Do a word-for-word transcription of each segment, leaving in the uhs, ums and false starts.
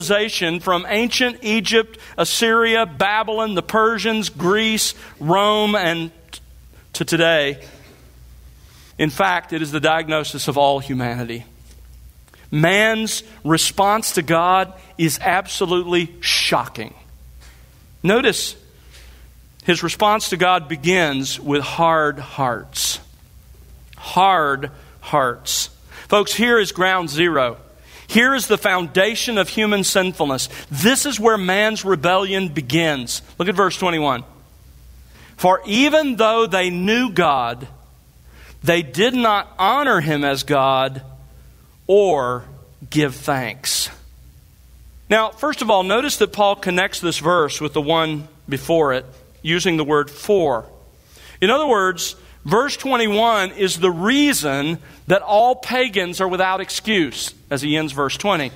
from ancient Egypt, Assyria, Babylon, the Persians, Greece, Rome, and to today. In fact, it is the diagnosis of all humanity. Man's response to God is absolutely shocking. Notice his response to God begins with hard hearts. Hard hearts. Folks, here is ground zero. Here is the foundation of human sinfulness. This is where man's rebellion begins. Look at verse twenty-one. For even though they knew God, they did not honor Him as God or give thanks. Now, first of all, notice that Paul connects this verse with the one before it, using the word for. In other words, verse twenty-one is the reason that all pagans are without excuse, as he ends verse twenty.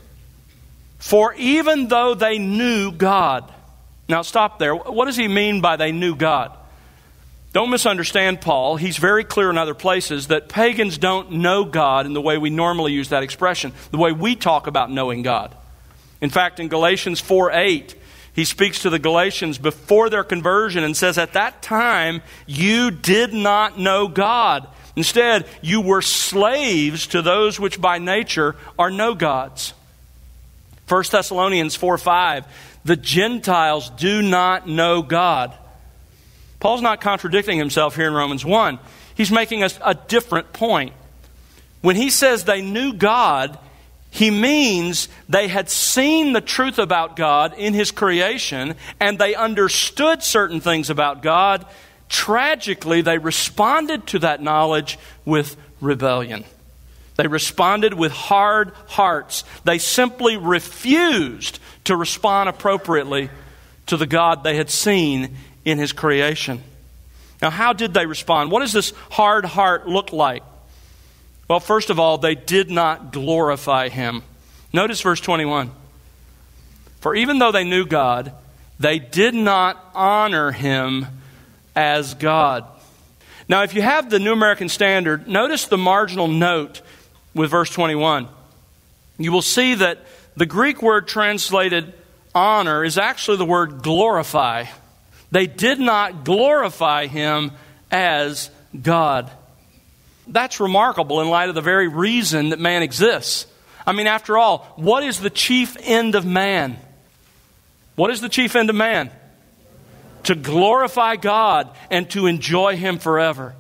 For even though they knew God. Now stop there. What does he mean by they knew God? Don't misunderstand Paul. He's very clear in other places that pagans don't know God in the way we normally use that expression, the way we talk about knowing God. In fact, in Galatians four eight, he speaks to the Galatians before their conversion and says, at that time, you did not know God. Instead, you were slaves to those which by nature are no gods. First Thessalonians four five, the Gentiles do not know God. Paul's not contradicting himself here in Romans one. He's making a, a different point. When he says they knew God, he means they had seen the truth about God in His creation, and they understood certain things about God. Tragically, they responded to that knowledge with rebellion. They responded with hard hearts. They simply refused to respond appropriately to the God they had seen in His creation. Now, how did they respond? What does this hard heart look like? Well, first of all, they did not glorify Him. Notice verse twenty-one. For even though they knew God, they did not honor Him as God. Now, if you have the New American Standard, notice the marginal note with verse twenty-one. You will see that the Greek word translated honor is actually the word glorify. They did not glorify Him as God. That's remarkable in light of the very reason that man exists. I mean, after all, what is the chief end of man? What is the chief end of man? To glorify God and to enjoy Him forever.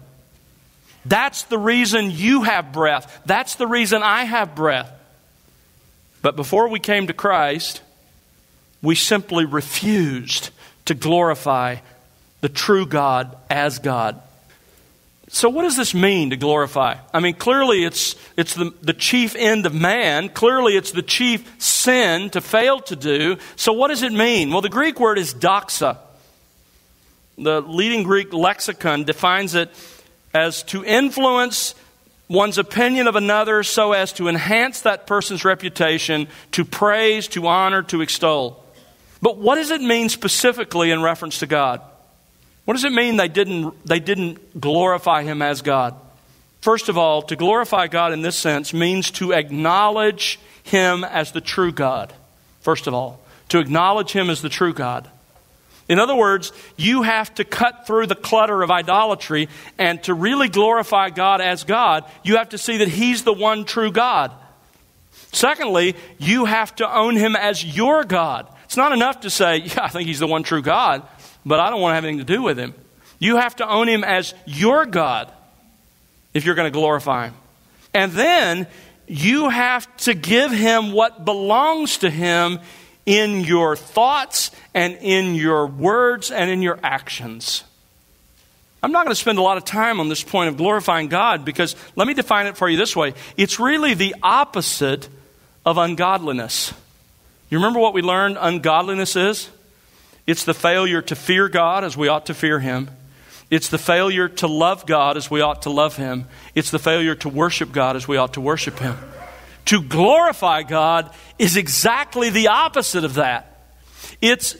That's the reason you have breath. That's the reason I have breath. But before we came to Christ, we simply refused to glorify the true God as God. So what does this mean, to glorify? I mean, clearly it's it's the, the chief end of man. Clearly it's the chief sin to fail to do. So what does it mean? Well, the Greek word is doxa. The leading Greek lexicon defines it as to influence one's opinion of another so as to enhance that person's reputation, to praise, to honor, to extol. But what does it mean specifically in reference to God? What does it mean they didn't, they didn't glorify Him as God? First of all, to glorify God in this sense means to acknowledge Him as the true God. First of all, to acknowledge Him as the true God. In other words, you have to cut through the clutter of idolatry, and to really glorify God as God, you have to see that He's the one true God. Secondly, you have to own Him as your God. It's not enough to say, yeah, I think He's the one true God, but I don't want to have anything to do with Him. You have to own Him as your God if you're going to glorify Him. And then you have to give Him what belongs to Him in your thoughts and in your words and in your actions. I'm not going to spend a lot of time on this point of glorifying God, because let me define it for you this way. It's really the opposite of ungodliness. You remember what we learned ungodliness is? It's the failure to fear God as we ought to fear Him. It's the failure to love God as we ought to love Him. It's the failure to worship God as we ought to worship Him. To glorify God is exactly the opposite of that. It's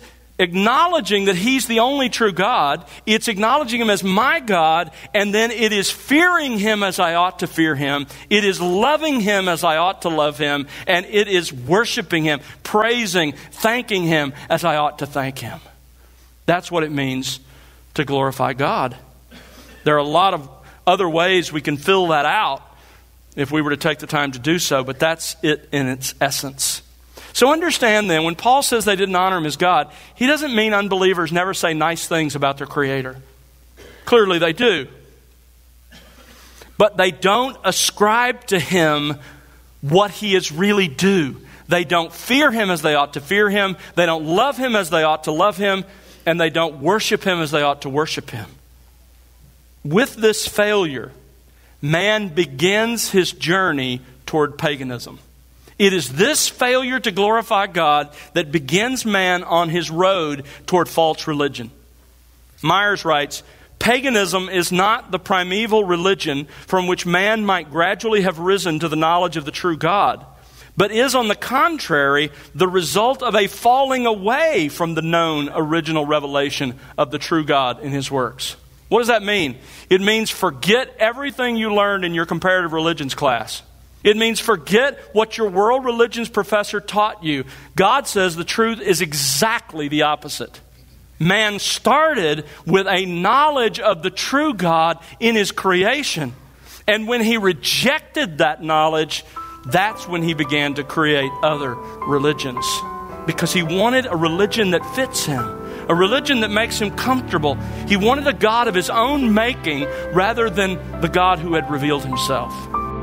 acknowledging that He's the only true God. It's acknowledging Him as my God, and then it is fearing Him as I ought to fear Him. It is loving Him as I ought to love Him, and it is worshiping Him, praising, thanking Him as I ought to thank Him. That's what it means to glorify God. There are a lot of other ways we can fill that out if we were to take the time to do so, but that's it in its essence. So understand then, when Paul says they didn't honor Him as God, he doesn't mean unbelievers never say nice things about their Creator. Clearly they do. But they don't ascribe to Him what He is really due. They don't fear Him as they ought to fear Him. They don't love Him as they ought to love Him. And they don't worship Him as they ought to worship Him. With this failure, man begins his journey toward paganism. It is this failure to glorify God that begins man on his road toward false religion. Myers writes, paganism is not the primeval religion from which man might gradually have risen to the knowledge of the true God, but is, on the contrary, the result of a falling away from the known original revelation of the true God in His works. What does that mean? It means forget everything you learned in your comparative religions class. It means forget what your world religions professor taught you. God says the truth is exactly the opposite. Man started with a knowledge of the true God in His creation. And when he rejected that knowledge, that's when he began to create other religions. Because he wanted a religion that fits him. A religion that makes him comfortable. He wanted a God of his own making rather than the God who had revealed Himself.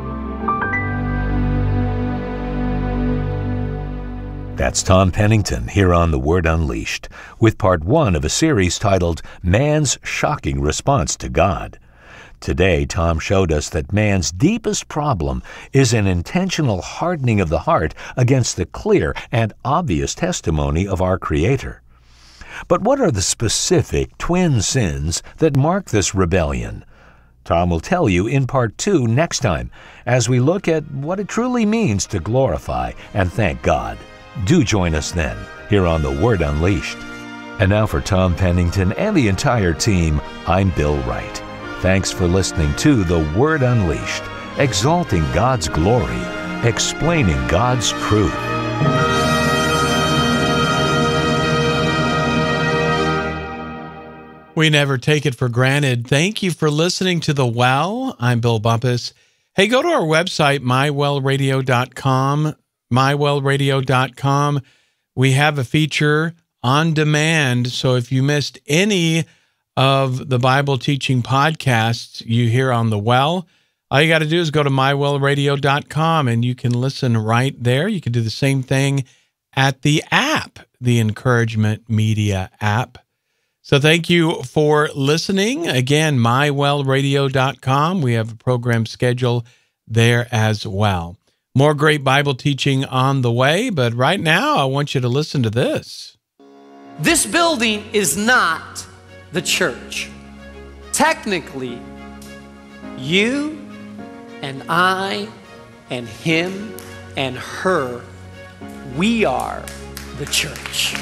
That's Tom Pennington here on The Word Unleashed with part one of a series titled Man's Shocking Response to God. Today, Tom showed us that man's deepest problem is an intentional hardening of the heart against the clear and obvious testimony of our Creator. But what are the specific twin sins that mark this rebellion? Tom will tell you in part two next time as we look at what it truly means to glorify and thank God. Do join us then, here on The Word Unleashed. And now for Tom Pennington and the entire team, I'm Bill Wright. Thanks for listening to The Word Unleashed, exalting God's glory, explaining God's truth. We never take it for granted. Thank you for listening to The Well. I'm Bill Bumpus. Hey, go to our website, my well radio dot com. my well radio dot com. We have a feature on demand, so if you missed any of the Bible teaching podcasts you hear on The Well, all you got to do is go to my well radio dot com and you can listen right there. You can do the same thing at the app, the Encouragement Media app. So thank you for listening. Again, my well radio dot com. We have a program schedule there as well. More great Bible teaching on the way, but right now I want you to listen to this. This building is not the church. Technically, you and I and him and her, we are the church.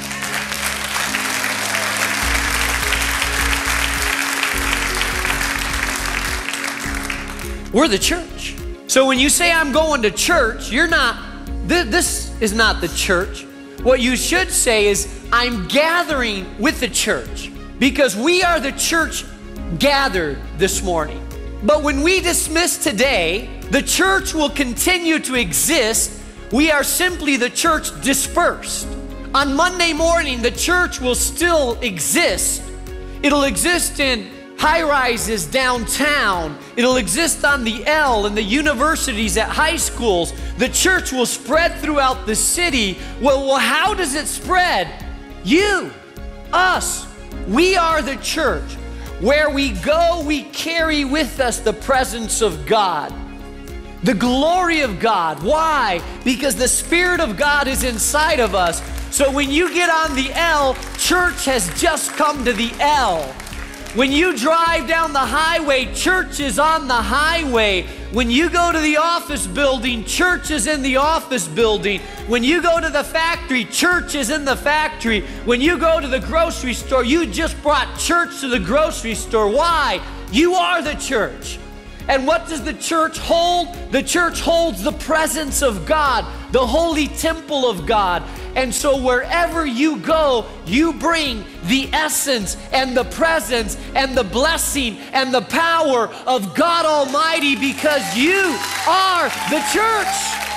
We're the church. So when you say I'm going to church, you're not, th- this is not the church. What you should say is I'm gathering with the church because we are the church gathered this morning. But when we dismiss today, the church will continue to exist. We are simply the church dispersed. On Monday morning, the church will still exist. It'll exist in high-rises downtown. It'll exist on the L in the universities, at high schools. The church will spread throughout the city. Well, well, how does it spread? You, us, we are the church. Where we go, we carry with us the presence of God, the glory of God. Why? Because the Spirit of God is inside of us. So when you get on the L, church has just come to the L. When you drive down the highway, church is on the highway. When you go to the office building, church is in the office building. When you go to the factory, church is in the factory. When you go to the grocery store, you just brought church to the grocery store. Why? You are the church. And what does the church hold? The church holds the presence of God, the holy temple of God. And so wherever you go, you bring the essence and the presence and the blessing and the power of God Almighty, because you are the church.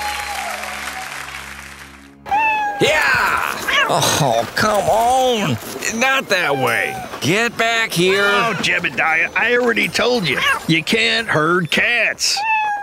Yeah! Oh, come on! Not that way. Get back here. Oh, Jebediah, I already told you. You can't herd cats.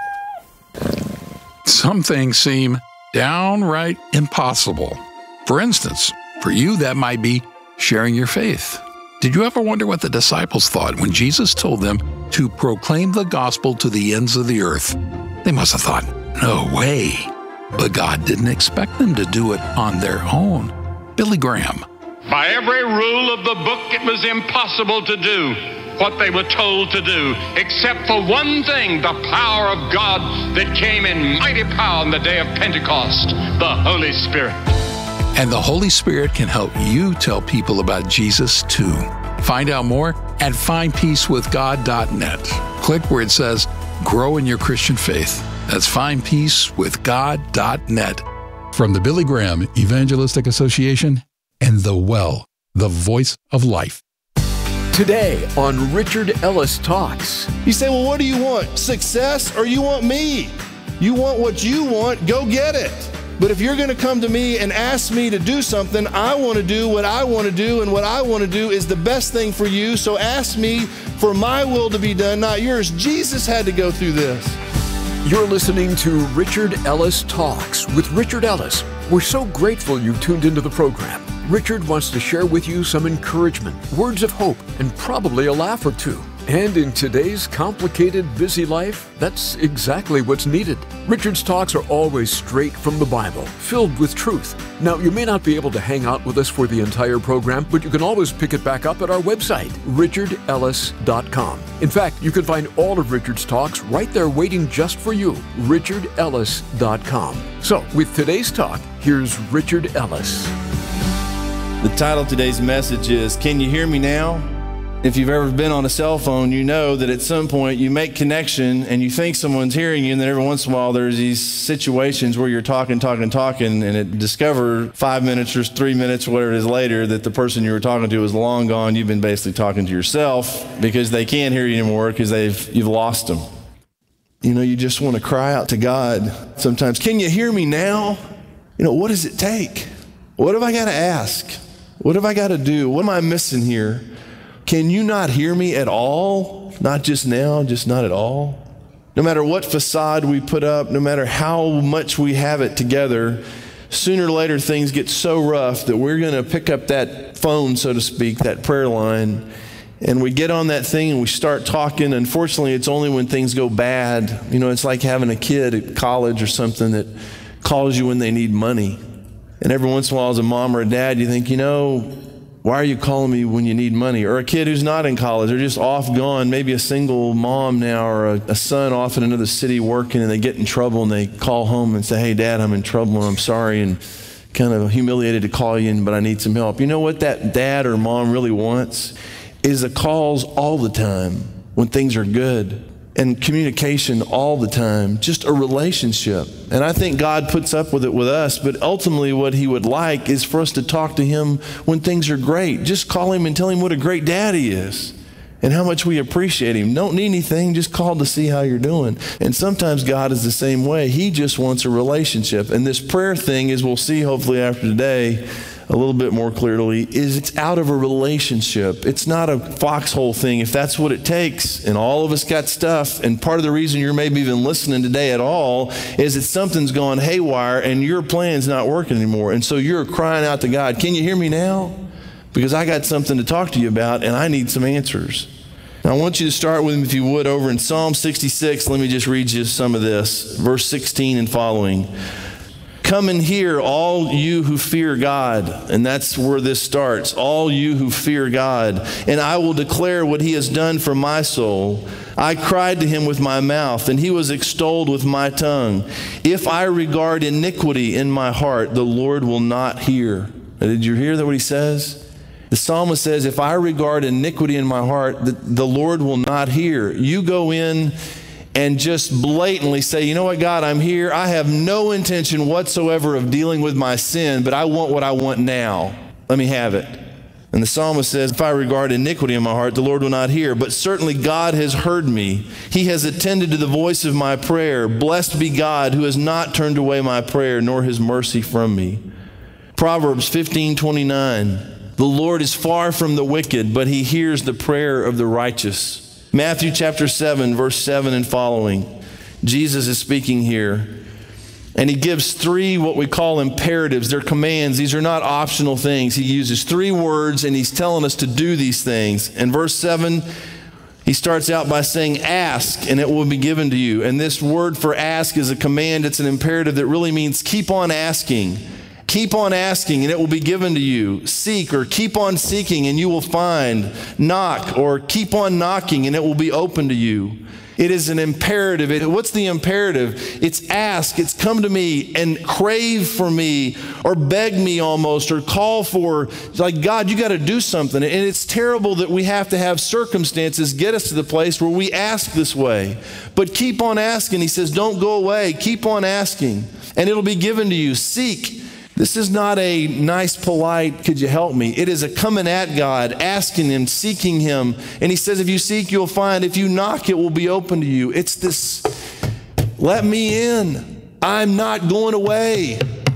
Some things seem downright impossible. For instance, for you, that might be sharing your faith. Did you ever wonder what the disciples thought when Jesus told them to proclaim the gospel to the ends of the earth? They must have thought, no way. But God didn't expect them to do it on their own. Billy Graham. By every rule of the book, it was impossible to do what they were told to do, except for one thing, the power of God that came in mighty power on the day of Pentecost, the Holy Spirit. And the Holy Spirit can help you tell people about Jesus too. Find out more at find peace with god dot net. Click where it says, Grow in Your Christian Faith. That's find peace with god dot net. From the Billy Graham Evangelistic Association and The Well, the voice of life. Today on Richard Ellis Talks. You say, well, what do you want? Success or you want me? You want what you want, go get it. But if you're going to come to me and ask me to do something, I want to do what I want to do, and what I want to do is the best thing for you. So ask me for my will to be done, not yours. Jesus had to go through this. You're listening to Richard Ellis Talks with Richard Ellis. We're so grateful you've tuned into the program. Richard wants to share with you some encouragement, words of hope, and probably a laugh or two. And in today's complicated, busy life, that's exactly what's needed. Richard's talks are always straight from the Bible, filled with truth. Now, you may not be able to hang out with us for the entire program, but you can always pick it back up at our website, richard ellis dot com. In fact, you can find all of Richard's talks right there waiting just for you, richard ellis dot com. So, with today's talk, here's Richard Ellis. The title of today's message is, Can You Hear Me Now? If you've ever been on a cell phone, you know that at some point you make connection and you think someone's hearing you, and then every once in a while there's these situations where you're talking, talking, talking, and it discover five minutes or three minutes or whatever it is later that the person you were talking to is long gone. You've been basically talking to yourself because they can't hear you anymore because they've you've lost them. You know, you just want to cry out to God sometimes. Can you hear me now? You know, what does it take? What have I got to ask? What have I got to do? What am I missing here? Can you not hear me at all? Not just now, just not at all. No matter what facade we put up, no matter how much we have it together, sooner or later things get so rough that we're going to pick up that phone, so to speak, that prayer line, and we get on that thing and we start talking. Unfortunately, it's only when things go bad. You know, it's like having a kid at college or something that calls you when they need money. And every once in a while as a mom or a dad, you think, you know, why are you calling me when you need money? Or a kid who's not in college, they're just off gone, maybe a single mom now, or a, a son off in another city working, and they get in trouble and they call home and say, hey, Dad, I'm in trouble and I'm sorry, and kind of humiliated to call you in, but I need some help. You know what that dad or mom really wants? Is the calls all the time when things are good, and communication all the time, just a relationship. And I think God puts up with it with us, but ultimately what he would like is for us to talk to him when things are great. Just call him and tell him what a great dad he is and how much we appreciate him. Don't need anything, just call to see how you're doing. And sometimes God is the same way. He just wants a relationship. And this prayer thing, as we'll see hopefully after today, a little bit more clearly, is it's out of a relationship. It's not a foxhole thing, if that's what it takes. And all of us got stuff. And part of the reason you're maybe even listening today at all is that something's gone haywire and your plan's not working anymore. And so you're crying out to God, can you hear me now? Because I got something to talk to you about and I need some answers. Now I want you to start with me, if you would, over in Psalm sixty-six. Let me just read you some of this. Verse sixteen and following. Come and hear, all you who fear God. And that's where this starts. All you who fear God. And I will declare what he has done for my soul. I cried to him with my mouth, and he was extolled with my tongue. If I regard iniquity in my heart, the Lord will not hear. Now, did you hear that what he says? The psalmist says, if I regard iniquity in my heart, the, the Lord will not hear. You go in and just blatantly say, you know what, God, I'm here. I have no intention whatsoever of dealing with my sin, but I want what I want now. Let me have it. And the psalmist says, if I regard iniquity in my heart, the Lord will not hear. But certainly God has heard me. He has attended to the voice of my prayer. Blessed be God who has not turned away my prayer, nor his mercy from me. Proverbs fifteen twenty-nine. The Lord is far from the wicked, but he hears the prayer of the righteous. Matthew chapter seven, verse seven and following. Jesus is speaking here. And he gives three what we call imperatives. They're commands. These are not optional things. He uses three words and he's telling us to do these things. In verse seven, he starts out by saying, ask and it will be given to you. And this word for ask is a command. It's an imperative that really means keep on asking. Keep on asking and it will be given to you. Seek or keep on seeking and you will find. Knock or keep on knocking and it will be open to you. It is an imperative. It, what's the imperative? It's ask. It's come to me and crave for me or beg me almost or call for. It's like, God, you got to do something. And it's terrible that we have to have circumstances get us to the place where we ask this way. But keep on asking. He says, don't go away. Keep on asking and it'll be given to you. Seek. This is not a nice, polite, could you help me? It is a coming at God, asking him, seeking him. And he says, if you seek, you'll find. If you knock, it will be open to you. It's this, let me in. I'm not going away.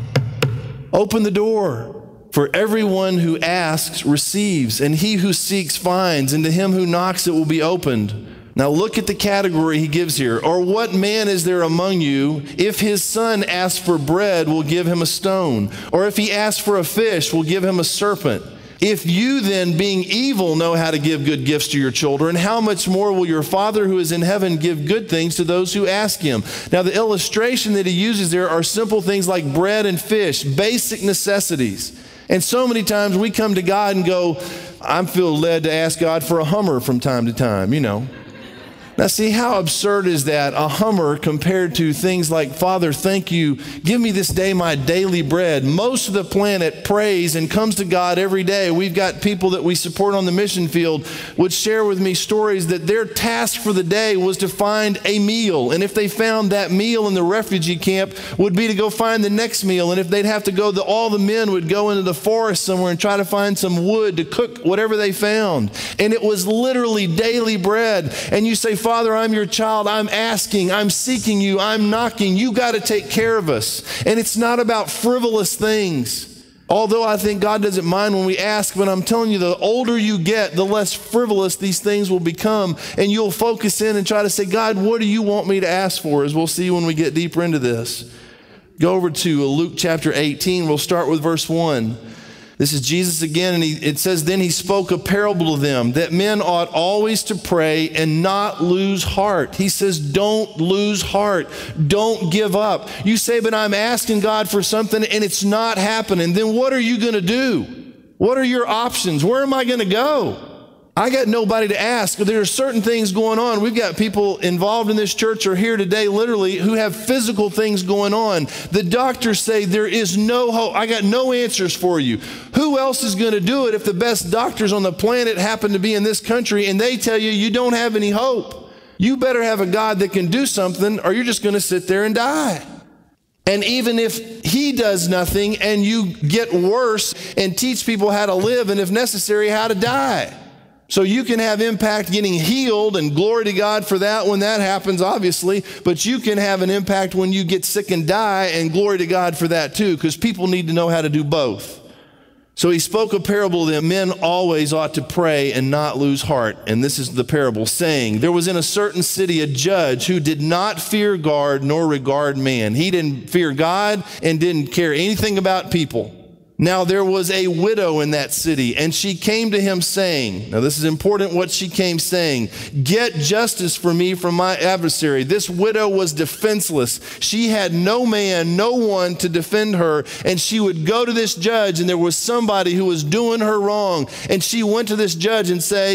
Open the door. For everyone who asks receives, and he who seeks finds, and to him who knocks it will be opened. Now look at the category he gives here. Or what man is there among you, if his son asks for bread, will give him a stone? Or if he asks for a fish, will give him a serpent? If you then, being evil, know how to give good gifts to your children, how much more will your Father who is in heaven give good things to those who ask him? Now the illustration that he uses there are simple things like bread and fish, basic necessities. And so many times we come to God and go, I feel led to ask God for a Hummer from time to time, you know. Now see, how absurd is that? A Hummer compared to things like, Father, thank you. Give me this day my daily bread. Most of the planet prays and comes to God every day. We've got people that we support on the mission field would share with me stories that their task for the day was to find a meal. And if they found that meal in the refugee camp, would be to go find the next meal. And if they'd have to go, the, all the men would go into the forest somewhere and try to find some wood to cook whatever they found. And it was literally daily bread. And you say, Father, I'm your child. I'm asking. I'm seeking you. I'm knocking. You got to take care of us. And it's not about frivolous things. Although I think God doesn't mind when we ask, but I'm telling you, the older you get, the less frivolous these things will become. And you'll focus in and try to say, God, what do you want me to ask for? As we'll see when we get deeper into this. Go over to Luke chapter eighteen. We'll start with verse one. This is Jesus again, and he, it says, then he spoke a parable to them, that men ought always to pray and not lose heart. He says, don't lose heart. Don't give up. You say, but I'm asking God for something and it's not happening. Then what are you going to do? What are your options? Where am I going to go? I got nobody to ask. There are certain things going on. We've got people involved in this church or here today, literally, who have physical things going on. The doctors say there is no hope. I got no answers for you. Who else is going to do it if the best doctors on the planet happen to be in this country and they tell you you don't have any hope? You better have a God that can do something or you're just going to sit there and die. And even if he does nothing and you get worse and teach people how to live and if necessary, how to die. So you can have impact getting healed and glory to God for that when that happens, obviously. But you can have an impact when you get sick and die and glory to God for that too, because people need to know how to do both. So he spoke a parable that men always ought to pray and not lose heart. And this is the parable, saying, there was in a certain city a judge who did not fear God nor regard man. He didn't fear God and didn't care anything about people. Now there was a widow in that city, and she came to him saying, now this is important what she came saying, get justice for me from my adversary. This widow was defenseless. She had no man, no one to defend her, and she would go to this judge, and there was somebody who was doing her wrong, and she went to this judge and say,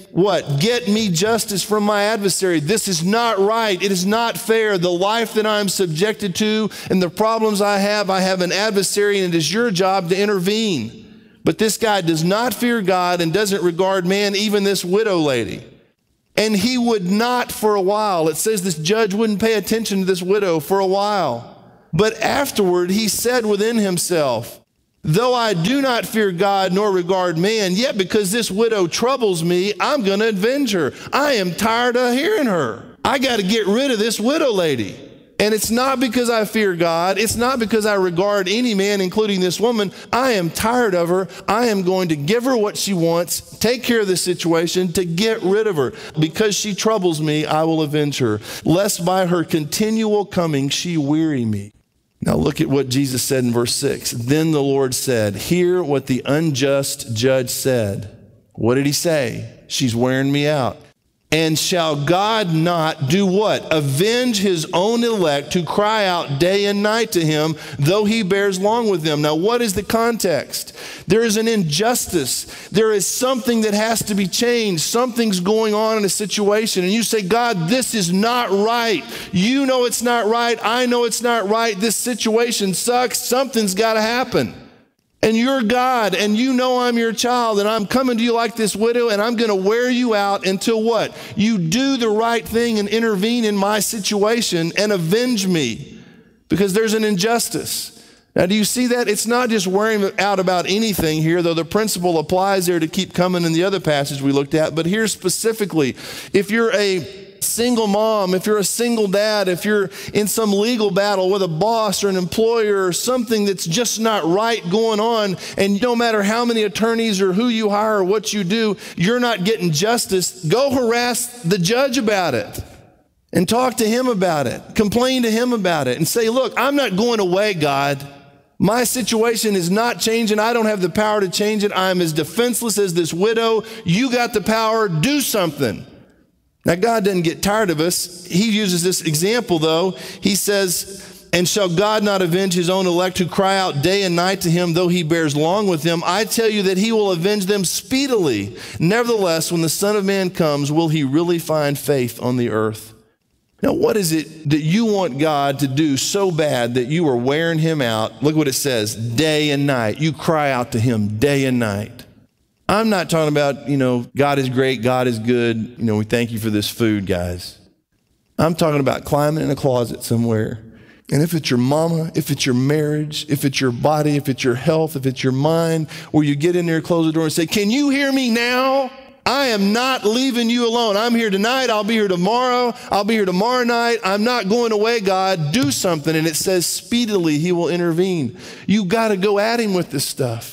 what? Get me justice from my adversary. This is not right. It is not fair. The life that I'm subjected to and the problems I have, I have an adversary, and it is your job to intervene. But this guy does not fear God and doesn't regard man, even this widow lady. And he would not for a while. It says this judge wouldn't pay attention to this widow for a while. But afterward he said within himself, though I do not fear God nor regard man, yet because this widow troubles me, I'm going to avenge her. I am tired of hearing her. I got to get rid of this widow lady. And it's not because I fear God. It's not because I regard any man, including this woman. I am tired of her. I am going to give her what she wants, take care of the situation to get rid of her. Because she troubles me, I will avenge her, lest by her continual coming she weary me. Now look at what Jesus said in verse six. Then the Lord said, hear what the unjust judge said. What did he say? She's wearing me out. And shall God not do what? Avenge his own elect who cry out day and night to him, though he bears long with them. Now, what is the context? There is an injustice. There is something that has to be changed. Something's going on in a situation. And you say, God, this is not right. You know it's not right. I know it's not right. This situation sucks. Something's got to happen. And you're God, and you know I'm your child, and I'm coming to you like this widow, and I'm going to wear you out until what? You do the right thing and intervene in my situation and avenge me, because there's an injustice. Now, do you see that? It's not just wearing out about anything here, though the principle applies there to keep coming in the other passage we looked at. But here specifically, if you're a single mom, if you're a single dad, if you're in some legal battle with a boss or an employer or something that's just not right going on, and no matter how many attorneys or who you hire or what you do, you're not getting justice, go harass the judge about it and talk to him about it. Complain to him about it and say, look, I'm not going away, God. My situation is not changing. I don't have the power to change it. I'm as defenseless as this widow. You got the power. Do something. Now, God doesn't get tired of us. He uses this example, though. He says, and shall God not avenge his own elect who cry out day and night to him, though he bears long with them? I tell you that he will avenge them speedily. Nevertheless, when the Son of Man comes, will he really find faith on the earth? Now, what is it that you want God to do so bad that you are wearing him out? Look what it says, day and night. You cry out to him day and night. I'm not talking about, you know, God is great, God is good. You know, we thank you for this food, guys. I'm talking about climbing in a closet somewhere. And if it's your mama, if it's your marriage, if it's your body, if it's your health, if it's your mind, where you get in there, close the door and say, can you hear me now? I am not leaving you alone. I'm here tonight. I'll be here tomorrow. I'll be here tomorrow night. I'm not going away, God. Do something. And it says speedily he will intervene. You got to go at him with this stuff.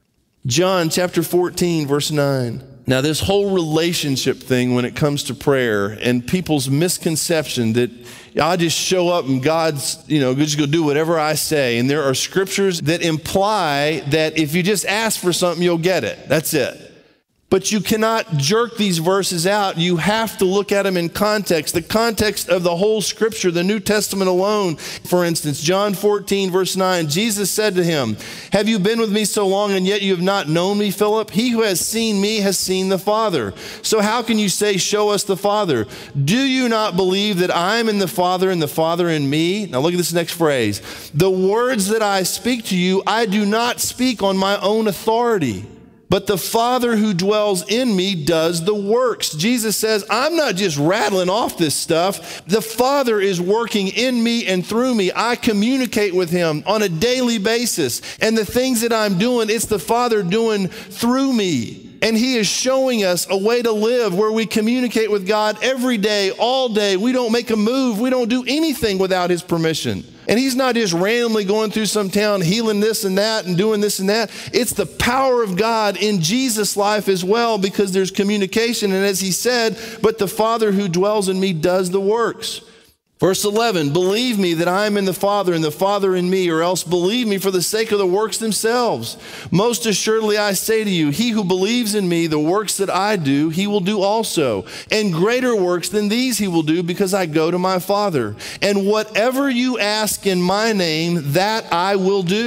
John chapter fourteen, verse nine. Now, this whole relationship thing when it comes to prayer and people's misconception that I just show up and God's, you know, just go do whatever I say. And there are scriptures that imply that if you just ask for something, you'll get it. That's it. But you cannot jerk these verses out. You have to look at them in context. The context of the whole scripture, the New Testament alone. For instance, John fourteen, verse nine, Jesus said to him, have you been with me so long and yet you have not known me, Philip? He who has seen me has seen the Father. So how can you say, show us the Father? Do you not believe that I am in the Father and the Father in me? Now look at this next phrase. The words that I speak to you, I do not speak on my own authority, but the Father who dwells in me does the works. Jesus says, I'm not just rattling off this stuff. The Father is working in me and through me. I communicate with him on a daily basis. And the things that I'm doing, it's the Father doing through me. And he is showing us a way to live where we communicate with God every day, all day. We don't make a move. We don't do anything without his permission. And he's not just randomly going through some town, healing this and that and doing this and that. It's the power of God in Jesus' life as well, because there's communication. And as he said, but the Father who dwells in me does the works. Verse eleven, believe me that I am in the Father and the Father in me, or else believe me for the sake of the works themselves. Most assuredly I say to you, he who believes in me, the works that I do, he will do also. And greater works than these he will do, because I go to my Father. And whatever you ask in my name, that I will do,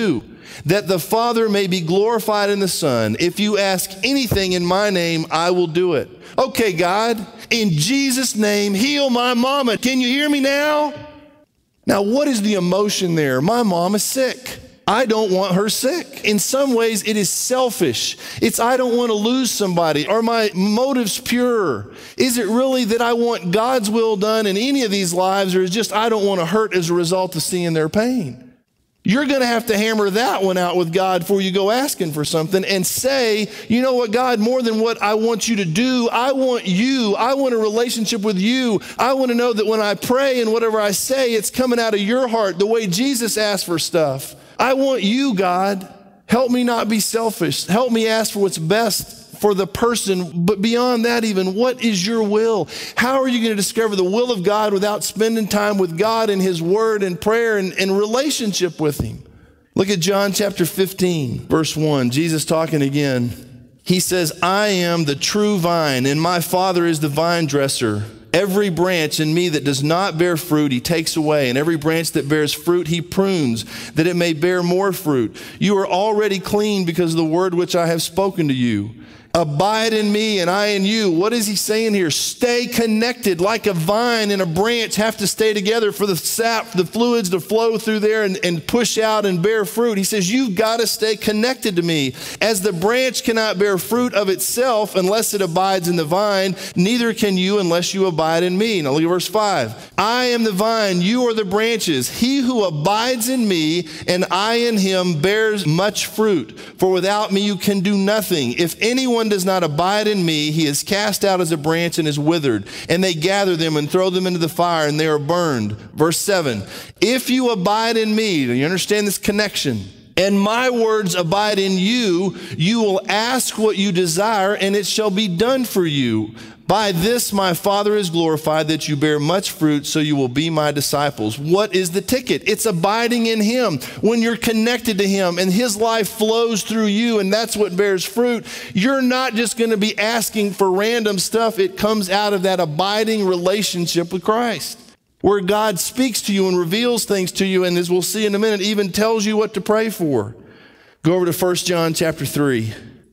that the Father may be glorified in the Son. If you ask anything in my name, I will do it. Okay, God, in Jesus' name, heal my mama. Can you hear me now? Now, what is the emotion there? My mom is sick. I don't want her sick. In some ways, it is selfish. It's I don't want to lose somebody. Are my motives pure? Is it really that I want God's will done in any of these lives, or is it just I don't want to hurt as a result of seeing their pain? You're going to have to hammer that one out with God before you go asking for something and say, you know what, God, more than what I want you to do, I want you. I want a relationship with you. I want to know that when I pray and whatever I say, it's coming out of your heart the way Jesus asked for stuff. I want you, God. Help me not be selfish. Help me ask for what's best for the person. But beyond that even, what is your will? How are you going to discover the will of God without spending time with God and his word and prayer and, and relationship with him? Look at John chapter fifteen, verse one. Jesus talking again. He says, I am the true vine, and my Father is the vine dresser. Every branch in me that does not bear fruit, he takes away. And every branch that bears fruit, he prunes, that it may bear more fruit. You are already clean because of the word which I have spoken to you. Abide in me and I in you. What is he saying here? Stay connected like a vine and a branch have to stay together for the sap, the fluids to flow through there and, and push out and bear fruit. He says, you've got to stay connected to me. As the branch cannot bear fruit of itself unless it abides in the vine, neither can you unless you abide in me. Now look at verse five. I am the vine, you are the branches. He who abides in me and I in him bears much fruit. For without me you can do nothing. If anyone does not abide in me, he is cast out as a branch and is withered, and they gather them and throw them into the fire and they are burned. Verse seven, if you abide in me, do you understand this connection? And my words abide in you, you will ask what you desire and it shall be done for you. By this my Father is glorified, that you bear much fruit, so you will be my disciples. What is the ticket? It's abiding in him. When you're connected to him and his life flows through you, and that's what bears fruit, you're not just going to be asking for random stuff. It comes out of that abiding relationship with Christ, where God speaks to you and reveals things to you, and as we'll see in a minute, even tells you what to pray for. Go over to First John chapter three.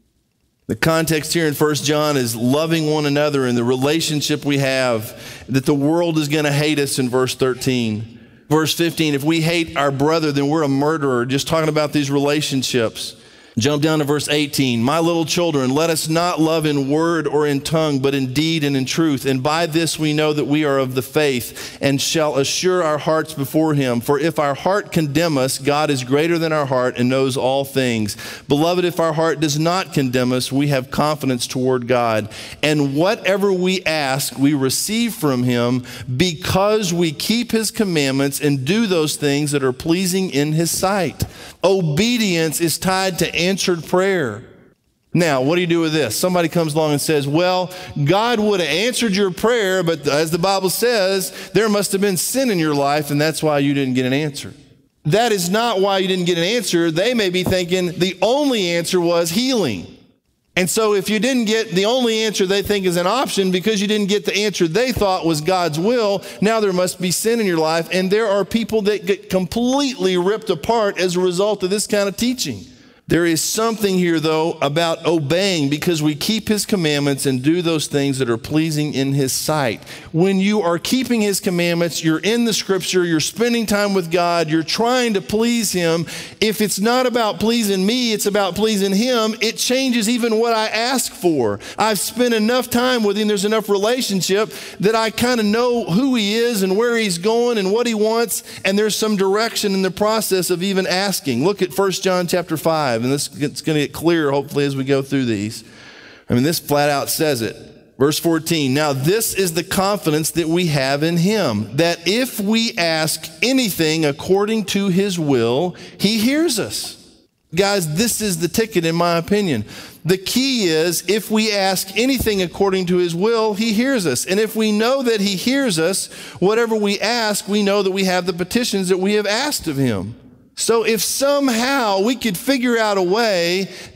The context here in First John is loving one another and the relationship we have, that the world is going to hate us in verse thirteen. Verse fifteen, if we hate our brother, then we're a murderer. Just talking about these relationships. Jump down to verse eighteen. My little children, let us not love in word or in tongue, but in deed and in truth. And by this we know that we are of the faith and shall assure our hearts before him. For if our heart condemn us, God is greater than our heart and knows all things. Beloved, if our heart does not condemn us, we have confidence toward God. And whatever we ask, we receive from him because we keep his commandments and do those things that are pleasing in his sight. Obedience is tied to answered prayer. Now, what do you do with this? Somebody comes along and says, well, God would have answered your prayer, but as the Bible says, there must have been sin in your life, and that's why you didn't get an answer. That is not why you didn't get an answer. They may be thinking the only answer was healing. And so if you didn't get the only answer they think is an option because you didn't get the answer they thought was God's will, now there must be sin in your life. And there are people that get completely ripped apart as a result of this kind of teaching. There is something here, though, about obeying because we keep his commandments and do those things that are pleasing in his sight. When you are keeping his commandments, you're in the scripture, you're spending time with God, you're trying to please him. If it's not about pleasing me, it's about pleasing him, it changes even what I ask for. I've spent enough time with him, there's enough relationship that I kind of know who he is and where he's going and what he wants, and there's some direction in the process of even asking. Look at First John chapter five. And this it's going to get clear, hopefully, as we go through these. I mean, this flat out says it. Verse fourteen, now this is the confidence that we have in him, that if we ask anything according to his will, he hears us. Guys, this is the ticket, in my opinion. The key is, if we ask anything according to his will, he hears us. And if we know that he hears us, whatever we ask, we know that we have the petitions that we have asked of him. So if somehow we could figure out a way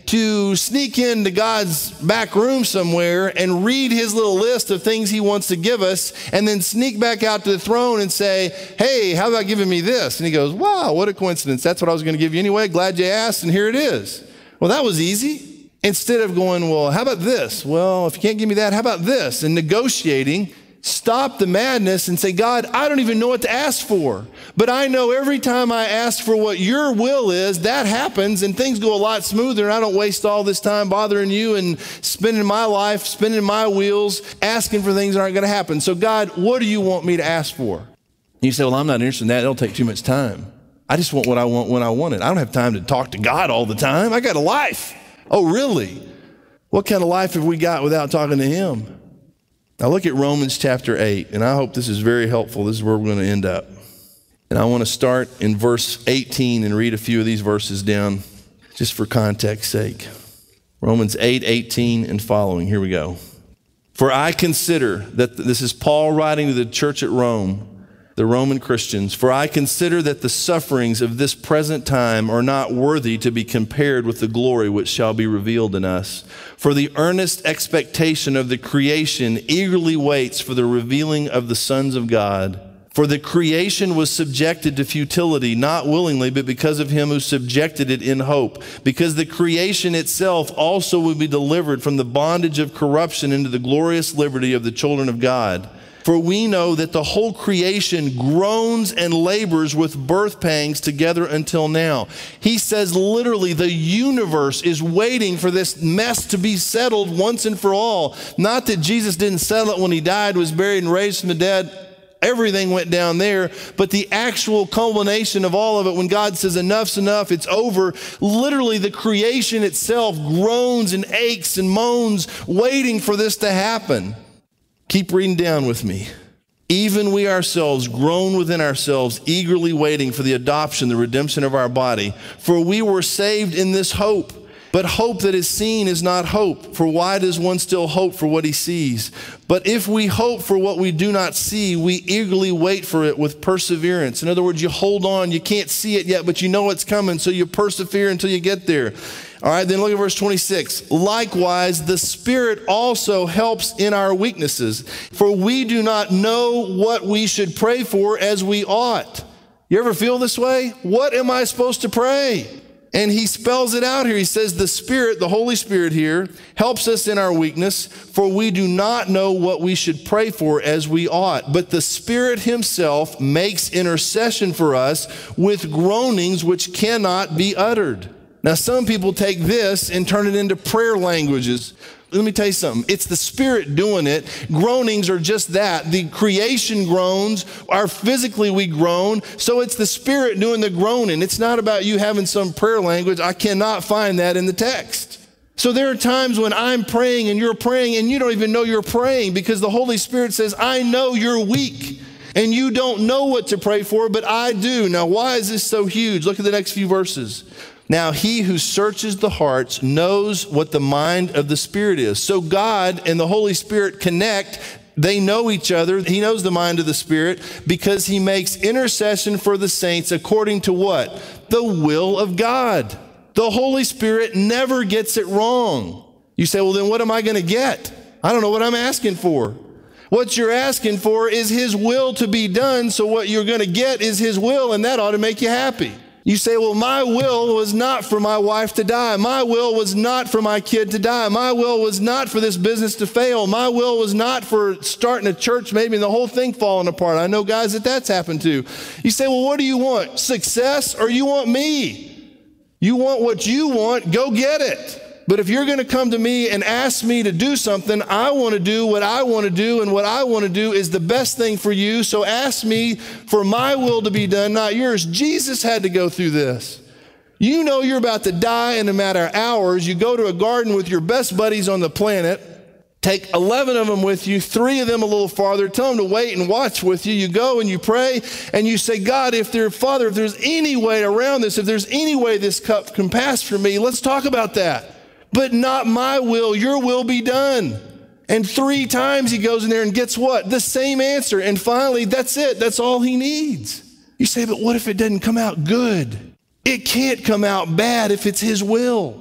to sneak into God's back room somewhere and read his little list of things he wants to give us and then sneak back out to the throne and say, hey, how about giving me this? And he goes, wow, what a coincidence. That's what I was going to give you anyway. Glad you asked, and here it is. Well, that was easy. Instead of going, well, how about this? Well, if you can't give me that, how about this? And negotiating, stop the madness and say, God, I don't even know what to ask for. But I know every time I ask for what your will is, that happens and things go a lot smoother, and I don't waste all this time bothering you and spending my life, spinning my wheels, asking for things that aren't going to happen. So God, what do you want me to ask for? And you say, well, I'm not interested in that. It'll take too much time. I just want what I want when I want it. I don't have time to talk to God all the time. I got a life. Oh, really? What kind of life have we got without talking to him? Now look at Romans chapter eight, and I hope this is very helpful. This is where we're going to end up. And I want to start in verse eighteen and read a few of these verses down just for context's sake. Romans eight, eighteen and following. Here we go. For I consider that, this is Paul writing to the church at Rome, the Roman Christians, for I consider that the sufferings of this present time are not worthy to be compared with the glory which shall be revealed in us. For the earnest expectation of the creation eagerly waits for the revealing of the sons of God. For the creation was subjected to futility, not willingly, but because of him who subjected it in hope. Because the creation itself also will be delivered from the bondage of corruption into the glorious liberty of the children of God. For we know that the whole creation groans and labors with birth pangs together until now. He says literally the universe is waiting for this mess to be settled once and for all. Not that Jesus didn't settle it when he died, was buried and raised from the dead. Everything went down there, but the actual culmination of all of it, when God says enough's enough, it's over, literally the creation itself groans and aches and moans, waiting for this to happen. Keep reading down with me. Even we ourselves groan within ourselves, eagerly waiting for the adoption, the redemption of our body. For we were saved in this hope. But hope that is seen is not hope. For why does one still hope for what he sees? But if we hope for what we do not see, we eagerly wait for it with perseverance. In other words, you hold on. You can't see it yet, but you know it's coming, so you persevere until you get there. All right, then look at verse twenty-six. Likewise, the Spirit also helps in our weaknesses, for we do not know what we should pray for as we ought. You ever feel this way? What am I supposed to pray? And he spells it out here. He says the Spirit, the Holy Spirit here, helps us in our weakness, for we do not know what we should pray for as we ought. But the Spirit himself makes intercession for us with groanings which cannot be uttered. Now, some people take this and turn it into prayer languages. Let me tell you something. It's the Spirit doing it. Groanings are just that. The creation groans, our physically we groan. So it's the Spirit doing the groaning. It's not about you having some prayer language. I cannot find that in the text. So there are times when I'm praying and you're praying and you don't even know you're praying, because the Holy Spirit says, I know you're weak and you don't know what to pray for, but I do. Now, why is this so huge? Look at the next few verses. Now, he who searches the hearts knows what the mind of the Spirit is. So God and the Holy Spirit connect. They know each other. He knows the mind of the Spirit because he makes intercession for the saints according to what? The will of God. The Holy Spirit never gets it wrong. You say, well, then what am I going to get? I don't know what I'm asking for. What you're asking for is his will to be done. So what you're going to get is his will, and that ought to make you happy. You say, well, my will was not for my wife to die. My will was not for my kid to die. My will was not for this business to fail. My will was not for starting a church maybe and the whole thing falling apart. I know guys that that's happened to. You say, well, what do you want? Success, or you want me? You want what you want, go get it. But if you're going to come to me and ask me to do something, I want to do what I want to do, and what I want to do is the best thing for you. So ask me for my will to be done, not yours. Jesus had to go through this. You know you're about to die in a matter of hours. You go to a garden with your best buddies on the planet, take eleven of them with you, three of them a little farther, tell them to wait and watch with you. You go and you pray and you say, God, if there, Father, if there's any way around this, if there's any way this cup can pass for me, let's talk about that. But not my will, your will be done. And three times he goes in there and gets what? The same answer. And finally, that's it. That's all he needs. You say, but what if it doesn't come out good? It can't come out bad if it's his will.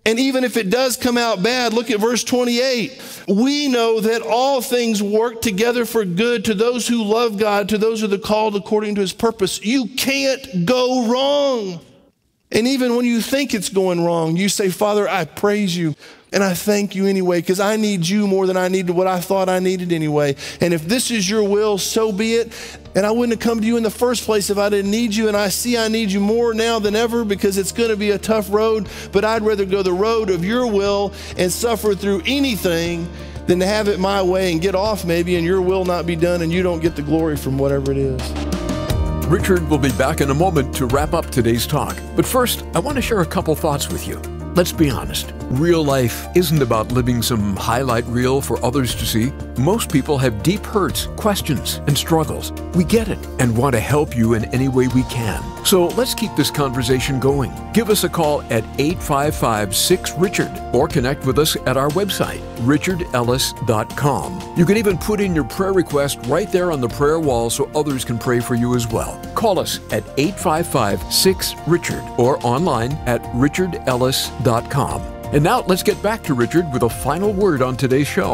And even if it does come out bad, look at verse twenty-eight. We know that all things work together for good to those who love God, to those who are called according to his purpose. You can't go wrong. And even when you think it's going wrong, you say, Father, I praise you and I thank you anyway, because I need you more than I needed what I thought I needed anyway. And if this is your will, so be it. And I wouldn't have come to you in the first place if I didn't need you. And I see I need you more now than ever, because it's going to be a tough road. But I'd rather go the road of your will and suffer through anything than to have it my way and get off maybe and your will not be done and you don't get the glory from whatever it is. Richard will be back in a moment to wrap up today's talk. But first, I want to share a couple thoughts with you. Let's be honest. Real life isn't about living some highlight reel for others to see. Most people have deep hurts, questions, and struggles. We get it and want to help you in any way we can. So let's keep this conversation going. Give us a call at eight five five, six, Richard or connect with us at our website, richard ellis dot com. You can even put in your prayer request right there on the prayer wall so others can pray for you as well. Call us at eight five five, six, Richard or online at richard ellis dot com. And now let's get back to Richard with a final word on today's show.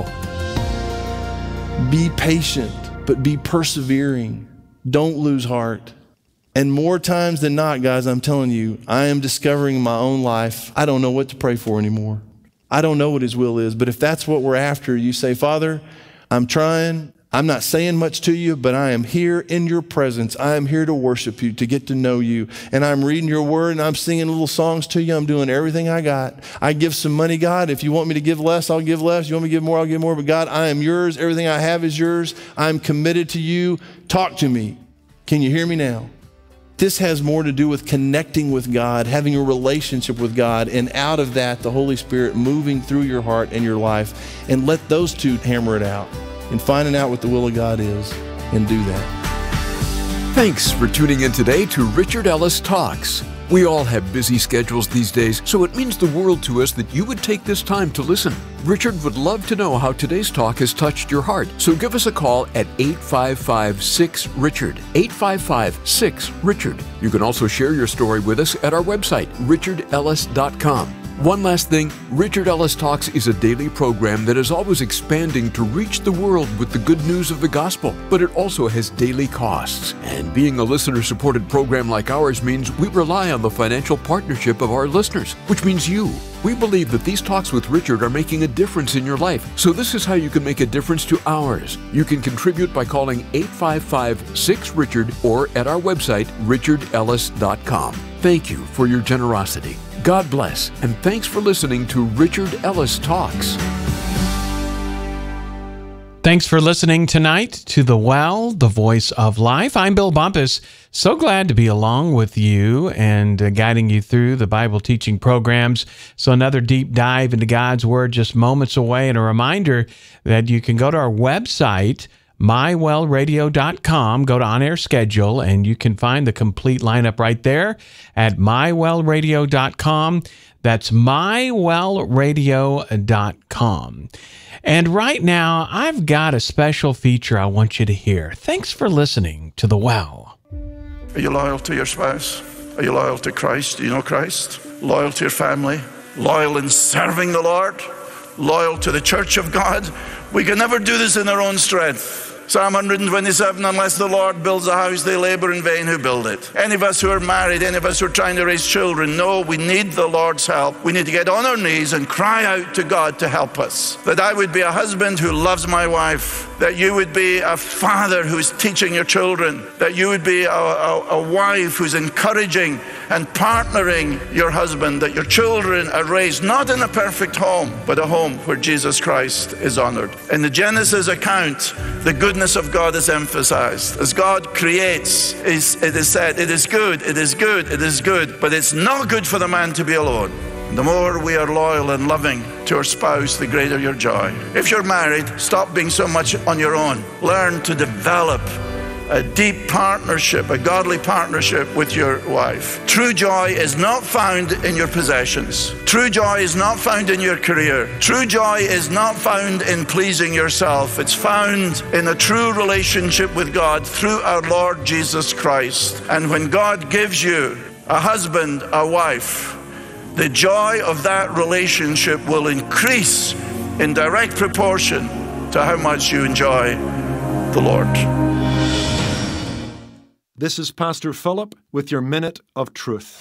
Be patient, but be persevering. Don't lose heart. And more times than not, guys, I'm telling you, I am discovering in my own life, I don't know what to pray for anymore. I don't know what his will is, but if that's what we're after, you say, Father, I'm trying. I'm not saying much to you, but I am here in your presence. I am here to worship you, to get to know you. And I'm reading your word and I'm singing little songs to you. I'm doing everything I got. I give some money, God. If you want me to give less, I'll give less. You want me to give more, I'll give more. But God, I am yours. Everything I have is yours. I'm committed to you. Talk to me. Can you hear me now? This has more to do with connecting with God, having a relationship with God, and out of that, the Holy Spirit moving through your heart and your life. And let those two hammer it out. And finding out what the will of God is, and do that. Thanks for tuning in today to Richard Ellis Talks. We all have busy schedules these days, so it means the world to us that you would take this time to listen. Richard would love to know how today's talk has touched your heart, so give us a call at eight five five, six, Richard, eight five five, six, Richard. You can also share your story with us at our website, richard ellis dot com. One last thing, Richard Ellis Talks is a daily program that is always expanding to reach the world with the good news of the gospel, but it also has daily costs. And being a listener-supported program like ours means we rely on the financial partnership of our listeners, which means you. We believe that these talks with Richard are making a difference in your life, so this is how you can make a difference to ours. You can contribute by calling eight five five, six, Richard or at our website, richard ellis dot com. Thank you for your generosity. God bless, and thanks for listening to Richard Ellis Talks. Thanks for listening tonight to The Well, the Voice of Life. I'm Bill Bumpus. So glad to be along with you and uh, guiding you through the Bible teaching programs. So another deep dive into God's Word just moments away, and a reminder that you can go to our website, my well radio dot com, go to on-air schedule, and you can find the complete lineup right there at my well radio dot com. That's my well radio dot com. And right now, I've got a special feature I want you to hear. Thanks for listening to The Well. Are you loyal to your spouse? Are you loyal to Christ? Do you know Christ? Loyal to your family? Loyal in serving the Lord? Loyal to the church of God? We can never do this in our own strength. Psalm one twenty-seven, unless the Lord builds a house, they labor in vain who build it. Any of us who are married, any of us who are trying to raise children, know we need the Lord's help. We need to get on our knees and cry out to God to help us. That I would be a husband who loves my wife. That you would be a father who's teaching your children. That you would be a, a, a wife who's encouraging and partnering your husband. That your children are raised not in a perfect home, but a home where Jesus Christ is honored. In the Genesis account, the goodness of God is emphasized. As God creates, it is said, it is good, it is good, it is good, but it's not good for the man to be alone. The more we are loyal and loving to our spouse, the greater your joy. If you're married, stop being so much on your own. Learn to develop a deep partnership, a godly partnership with your wife. True joy is not found in your possessions. True joy is not found in your career. True joy is not found in pleasing yourself. It's found in a true relationship with God through our Lord Jesus Christ. And when God gives you a husband, a wife, the joy of that relationship will increase in direct proportion to how much you enjoy the Lord. This is Pastor Philip with your Minute of Truth.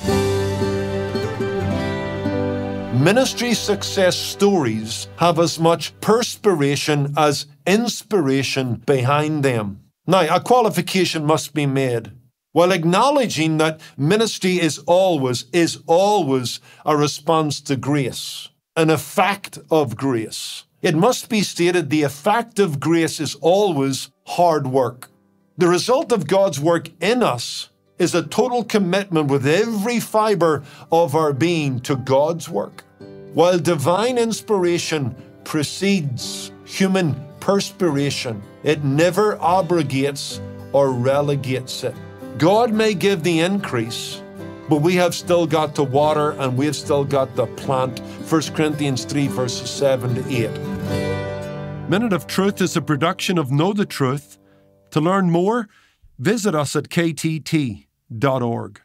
Ministry success stories have as much perspiration as inspiration behind them. Now, a qualification must be made. While acknowledging that ministry is always, is always a response to grace, an effect of grace, it must be stated the effect of grace is always hard work. The result of God's work in us is a total commitment with every fiber of our being to God's work. While divine inspiration precedes human perspiration, it never abrogates or relegates it. God may give the increase, but we have still got to water and we have still got to plant. First Corinthians three, verses seven to eight. Minute of Truth is a production of Know the Truth. To learn more, visit us at k t t dot org.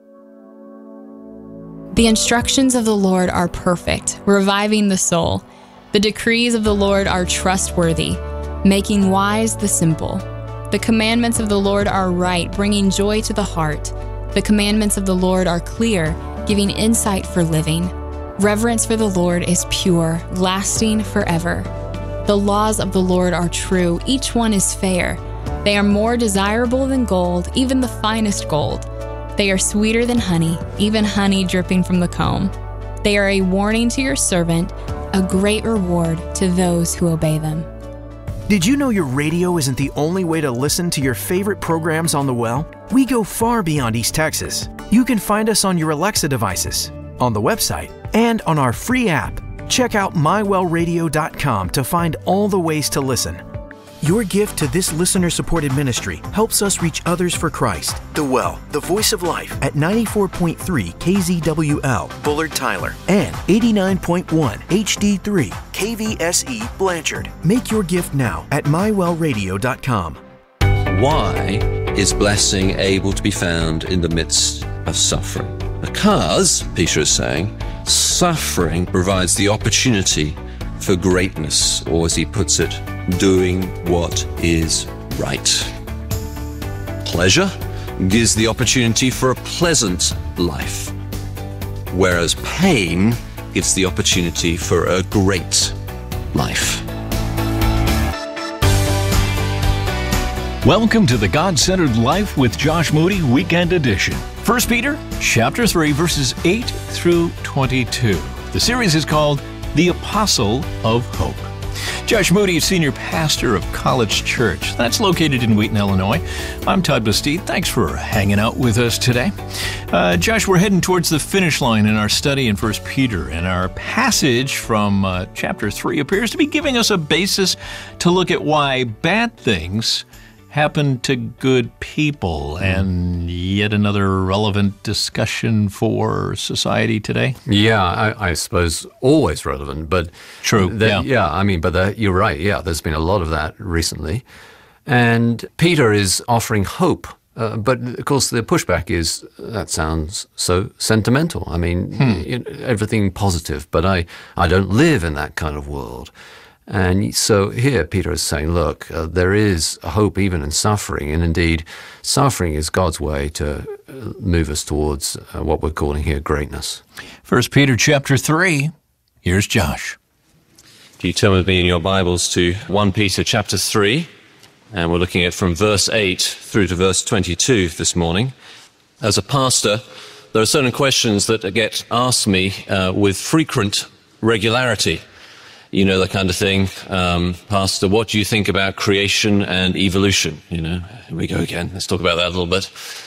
The instructions of the Lord are perfect, reviving the soul. The decrees of the Lord are trustworthy, making wise the simple. The commandments of the Lord are right, bringing joy to the heart. The commandments of the Lord are clear, giving insight for living. Reverence for the Lord is pure, lasting forever. The laws of the Lord are true, each one is fair. They are more desirable than gold, even the finest gold. They are sweeter than honey, even honey dripping from the comb. They are a warning to your servant, a great reward to those who obey them. Did you know your radio isn't the only way to listen to your favorite programs on the Well? We go far beyond East Texas. You can find us on your Alexa devices, on the website, and on our free app. Check out my well radio dot com to find all the ways to listen. Your gift to this listener-supported ministry helps us reach others for Christ. The Well, the voice of life, at ninety-four point three K Z W L, Bullard Tyler, and eighty-nine point one H D three K V S E, Blanchard. Make your gift now at my well radio dot com. Why is blessing able to be found in the midst of suffering? Because, Peter is saying, suffering provides the opportunity for greatness, or as he puts it, doing what is right. Pleasure gives the opportunity for a pleasant life, whereas pain gives the opportunity for a great life. Welcome to the God-Centered Life with Josh Moody Weekend Edition. First Peter, chapter three, verses eight through twenty-two. The series is called The Apostle of Hope. Josh Moody is senior pastor of College Church. That's located in Wheaton, Illinois. I'm Todd Bastide. Thanks for hanging out with us today. Uh, Josh, we're heading towards the finish line in our study in First Peter, and our passage from uh, chapter three appears to be giving us a basis to look at why bad things happen to good people, and yet another relevant discussion for society today. Yeah, I, I suppose always relevant, but true. The, yeah. yeah, I mean, but the, you're right. Yeah, there's been a lot of that recently, and Peter is offering hope. Uh, but of course, the pushback is that sounds so sentimental. I mean, hmm. you know, everything positive, but I, I don't live in that kind of world. And so here Peter is saying, look, uh, there is hope even in suffering, and indeed suffering is God's way to move us towards uh, what we're calling here greatness. First Peter chapter three, here's Josh. If you turn with me in your Bibles to First Peter chapter three, and we're looking at from verse eight through to verse twenty-two this morning. As a pastor, there are certain questions that get asked me uh, with frequent regularity. You know, the kind of thing, um, Pastor, what do you think about creation and evolution? You know, here we go again. Let's talk about that a little bit.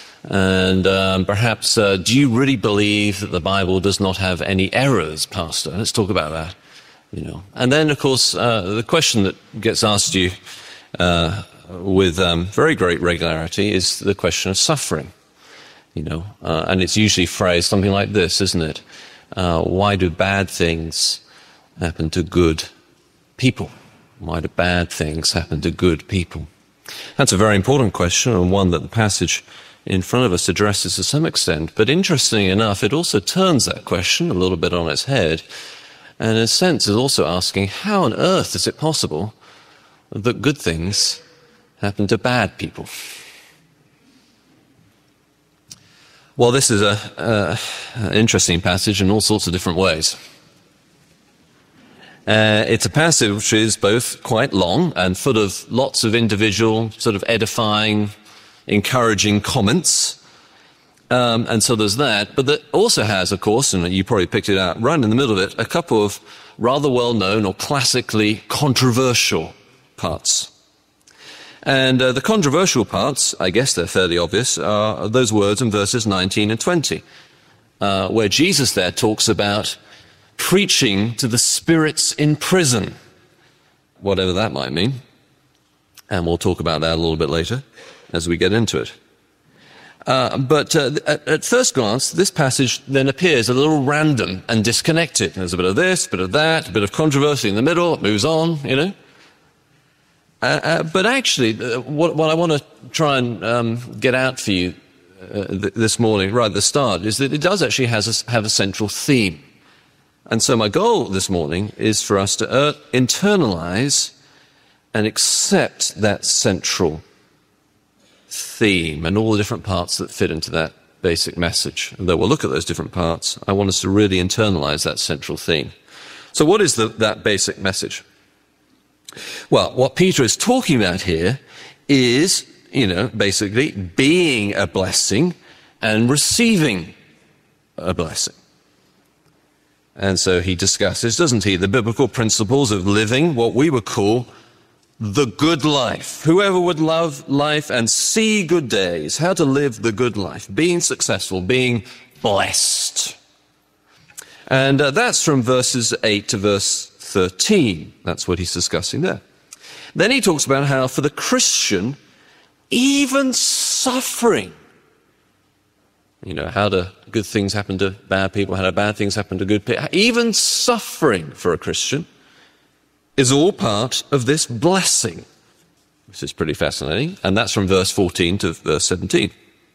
And um, perhaps, uh, do you really believe that the Bible does not have any errors, Pastor? Let's talk about that. You know, and then, of course, uh, the question that gets asked you uh, with um, very great regularity is the question of suffering. You know, uh, and it's usually phrased something like this, isn't it? Uh, why do bad things happen to good people? Why do bad things happen to good people? That's a very important question, and one that the passage in front of us addresses to some extent. But interestingly enough, it also turns that question a little bit on its head, and in a sense is also asking, how on earth is it possible that good things happen to bad people? Well, this is a, uh, an interesting passage in all sorts of different ways. Uh, it's a passage which is both quite long and full of lots of individual, sort of edifying, encouraging comments. Um, and so there's that. But that also has, of course, and you probably picked it out right in the middle of it, a couple of rather well-known or classically controversial parts. And uh, the controversial parts, I guess they're fairly obvious, are those words in verses nineteen and twenty, uh, where Jesus there talks about preaching to the spirits in prison, whatever that might mean. And we'll talk about that a little bit later as we get into it. Uh, but uh, at, at first glance, this passage then appears a little random and disconnected. There's a bit of this, a bit of that, a bit of controversy in the middle, it moves on, you know. Uh, uh, but actually, uh, what, what I want to try and um, get out for you uh, th this morning, right at the start, is that it does actually has a, have a central theme. And so my goal this morning is for us to uh, internalize and accept that central theme and all the different parts that fit into that basic message. And though we'll look at those different parts, I want us to really internalize that central theme. So what is the, that basic message? Well, what Peter is talking about here is, you know, basically being a blessing and receiving a blessing. And so he discusses, doesn't he, the biblical principles of living what we would call the good life. Whoever would love life and see good days, how to live the good life, being successful, being blessed. And uh, that's from verses eight to verse thirteen. That's what he's discussing there. Then he talks about how for the Christian, even suffering, you know, how do good things happen to bad people, how do bad things happen to good people, even suffering for a Christian is all part of this blessing, which is pretty fascinating. And that's from verse fourteen to verse seventeen.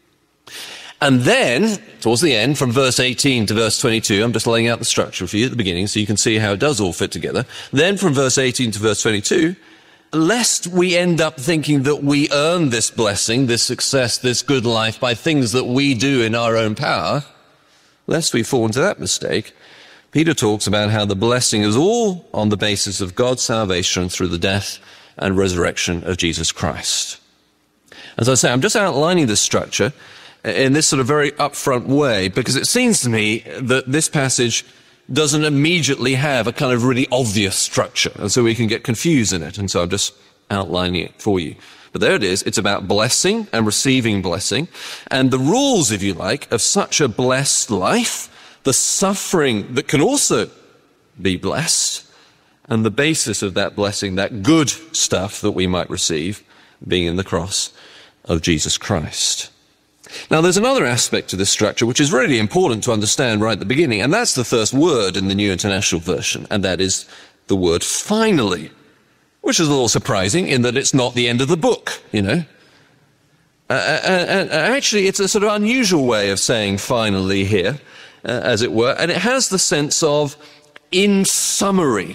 And then, towards the end, from verse eighteen to verse twenty-two, I'm just laying out the structure for you at the beginning so you can see how it does all fit together. Then from verse eighteen to verse twenty-two, lest we end up thinking that we earn this blessing, this success, this good life by things that we do in our own power, lest we fall into that mistake, Peter talks about how the blessing is all on the basis of God's salvation through the death and resurrection of Jesus Christ. As I say, I'm just outlining this structure in this sort of very upfront way, because it seems to me that this passage doesn't immediately have a kind of really obvious structure, and so we can get confused in it, and so I'm just outlining it for you. But there it is. It's about blessing and receiving blessing, and the rules, if you like, of such a blessed life, the suffering that can also be blessed, and the basis of that blessing, that good stuff that we might receive, being in the cross of Jesus Christ. Now, there's another aspect to this structure which is really important to understand right at the beginning, and that's the first word in the New International Version, and that is the word finally, which is a little surprising in that it's not the end of the book, you know. Uh, and, and actually, it's a sort of unusual way of saying finally here, uh, as it were, and it has the sense of in summary.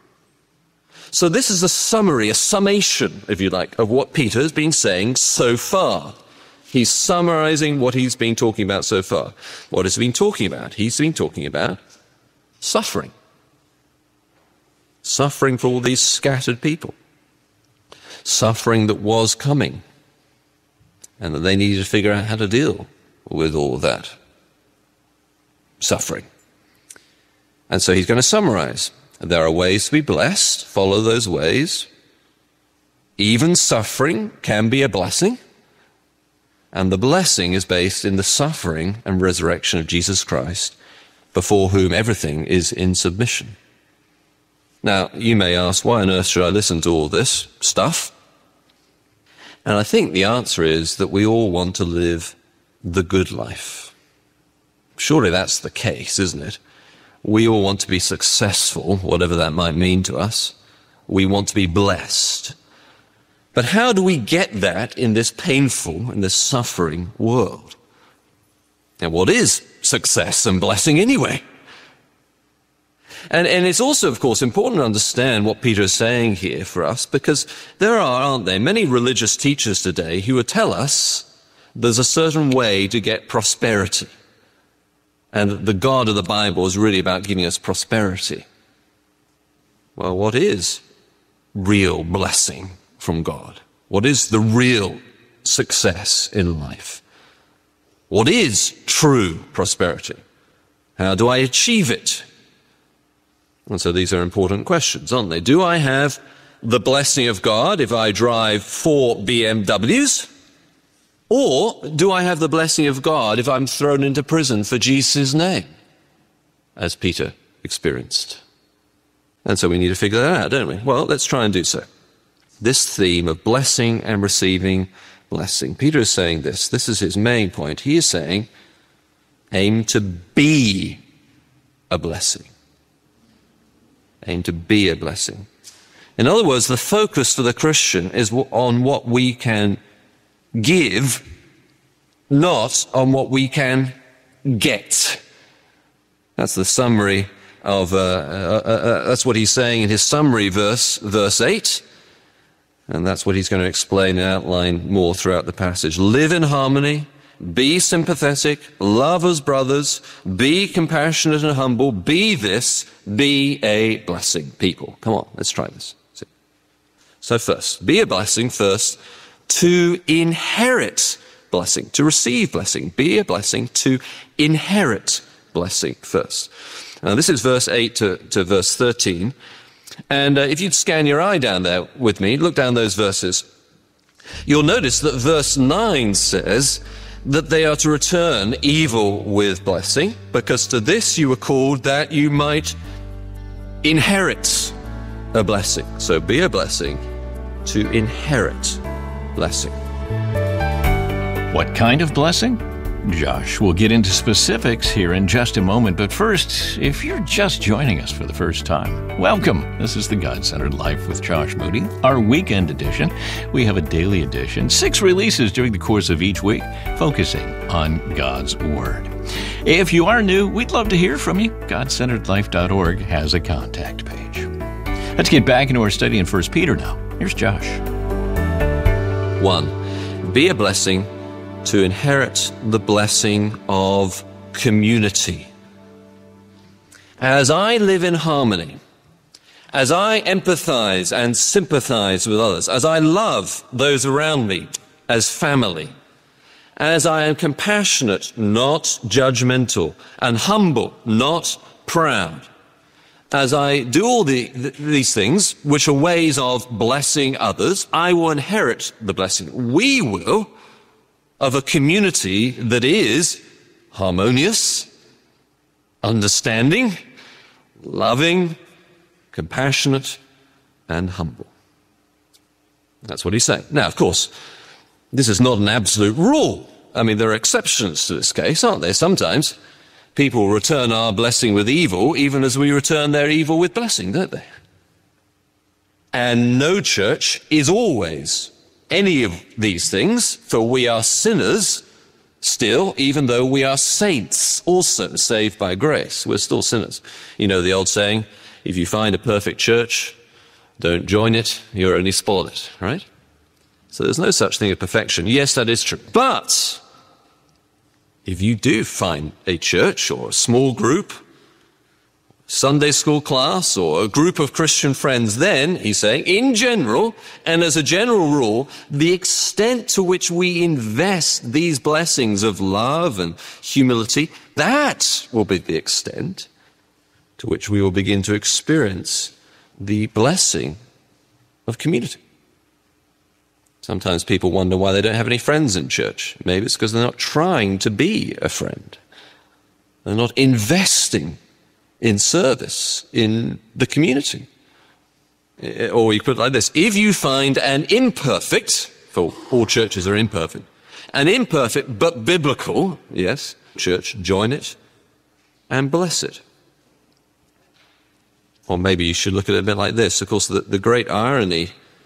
So this is a summary, a summation, if you like, of what Peter has been saying so far. He's summarizing what he's been talking about so far. What has he been talking about? He's been talking about suffering. Suffering for all these scattered people. Suffering that was coming. And that they needed to figure out how to deal with all of that suffering. And so he's going to summarize. There are ways to be blessed. Follow those ways. Even suffering can be a blessing. And the blessing is based in the suffering and resurrection of Jesus Christ, before whom everything is in submission. Now, you may ask, why on earth should I listen to all this stuff? And I think the answer is that we all want to live the good life. Surely that's the case, isn't it? We all want to be successful, whatever that might mean to us. We want to be blessed. But how do we get that in this painful and this suffering world? And what is success and blessing anyway? And, and it's also, of course, important to understand what Peter is saying here for us, because there are, aren't there, many religious teachers today who would tell us there's a certain way to get prosperity. And the God of the Bible is really about giving us prosperity. Well, what is real blessing from God? What is the real success in life? What is true prosperity? How do I achieve it? And so these are important questions, aren't they? Do I have the blessing of God if I drive four B M Ws? Or do I have the blessing of God if I'm thrown into prison for Jesus' name, as Peter experienced? And so we need to figure that out, don't we? Well, let's try and do so. This theme of blessing and receiving blessing. Peter is saying this. This is his main point. He is saying, aim to be a blessing. Aim to be a blessing. In other words, the focus for the Christian is on what we can give, not on what we can get. That's the summary of, uh, uh, uh, uh, that's what he's saying in his summary verse, verse eight. And that's what he's going to explain and outline more throughout the passage. Live in harmony, be sympathetic, love as brothers, be compassionate and humble, be this, be a blessing, people. Come on, let's try this. See? So first, be a blessing first, to inherit blessing, to receive blessing. Be a blessing to inherit blessing first. Now this is verse eight to, to verse thirteen. And uh, if you'd scan your eye down there with me, look down those verses, you'll notice that verse nine says that they are to return evil with blessing, because to this you were called that you might inherit a blessing. So be a blessing to inherit blessing. What kind of blessing? Josh will get into specifics here in just a moment, but first, if you're just joining us for the first time, welcome. This is the God-Centered Life with Josh Moody, our weekend edition. We have a daily edition, six releases during the course of each week, focusing on God's Word. If you are new, we'd love to hear from you. God Centered Life dot org has a contact page. Let's get back into our study in First Peter now. Here's Josh. One, be a blessing to inherit the blessing of community. As I live in harmony, as I empathize and sympathize with others, as I love those around me as family, as I am compassionate, not judgmental, and humble, not proud, as I do all the, th- these things, which are ways of blessing others, I will inherit the blessing. We will, of a community that is harmonious, understanding, loving, compassionate, and humble. That's what he's saying. Now, of course, this is not an absolute rule. I mean, there are exceptions to this case, aren't there? Sometimes people return our blessing with evil, even as we return their evil with blessing, don't they? And no church is always any of these things, for we are sinners still, even though we are saints also, saved by grace. We're still sinners. You know the old saying, if you find a perfect church, don't join it, you'll only spoil it, right? So there's no such thing as perfection. Yes, that is true. But if you do find a church or a small group, Sunday school class or a group of Christian friends, then, he's saying, in general, and as a general rule, the extent to which we invest these blessings of love and humility, that will be the extent to which we will begin to experience the blessing of community. Sometimes people wonder why they don't have any friends in church. Maybe it's because they're not trying to be a friend. They're not investing in service in the community. Or you put it like this: if you find an imperfect, for all churches are imperfect, an imperfect but biblical, yes, church, join it and bless it. Or maybe you should look at it a bit like this. Of course, the, the great irony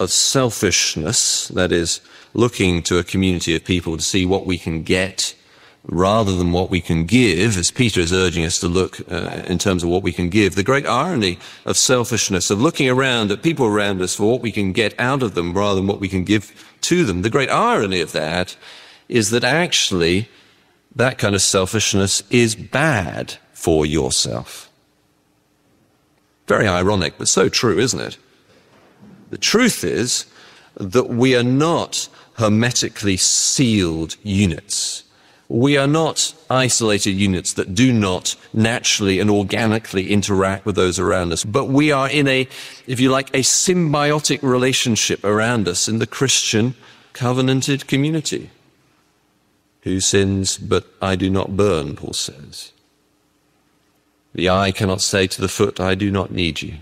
of selfishness, that is, looking to a community of people to see what we can get rather than what we can give, as Peter is urging us to look uh, in terms of what we can give. The great irony of selfishness, of looking around at people around us for what we can get out of them rather than what we can give to them. The great irony of that is that actually that kind of selfishness is bad for yourself. Very ironic, but so true, isn't it? The truth is that we are not hermetically sealed units. We are not isolated units that do not naturally and organically interact with those around us, but we are in a, if you like, a symbiotic relationship around us in the Christian covenanted community. Who sins, but I do not burn, Paul says. The eye cannot say to the foot, I do not need you.